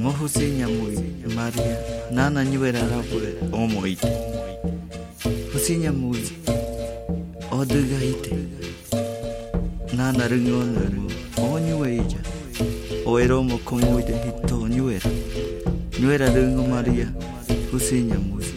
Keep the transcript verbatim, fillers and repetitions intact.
Mohusinya mui Maria nana nyuera rapure omoite Husinya mui oduga ite nana ringona mu onyueja oeromo komoide hito nyuera nyuera ringo Maria Husinya mui